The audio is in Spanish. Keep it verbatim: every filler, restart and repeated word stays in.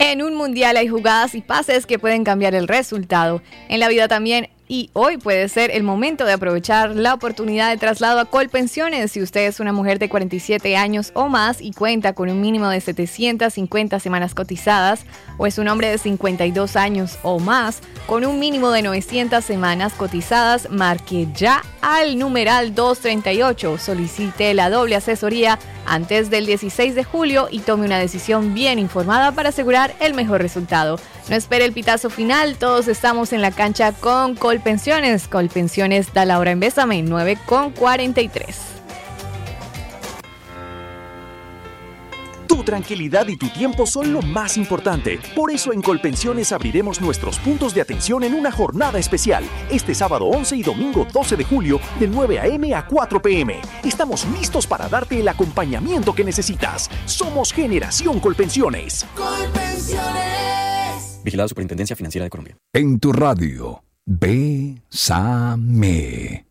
En un mundial hay jugadas y pases que pueden cambiar el resultado. En la vida también. Y hoy puede ser el momento de aprovechar la oportunidad de traslado a Colpensiones. Si usted es una mujer de cuarenta y siete años o más y cuenta con un mínimo de setecientas cincuenta semanas cotizadas, o es un hombre de cincuenta y dos años o más con un mínimo de novecientas semanas cotizadas, marque ya al numeral doscientos treinta y ocho. Solicite la doble asesoría antes del dieciséis de julio y tome una decisión bien informada para asegurar el mejor resultado. No espere el pitazo final, todos estamos en la cancha con Colpensiones. Colpensiones da la hora en Bésame, nueve con cuarenta y tres. Tu tranquilidad y tu tiempo son lo más importante. Por eso en Colpensiones abriremos nuestros puntos de atención en una jornada especial. Este sábado once y domingo doce de julio de nueve a eme a cuatro pe eme. Estamos listos para darte el acompañamiento que necesitas. Somos Generación Colpensiones. Colpensiones. Vigilada Superintendencia Financiera de Colombia. En tu radio, Bésame.